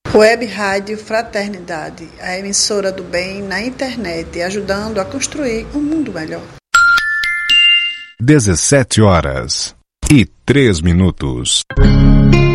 Web Rádio Fraternidade, a emissora do bem na internet, ajudando a construir um mundo melhor. 17h03.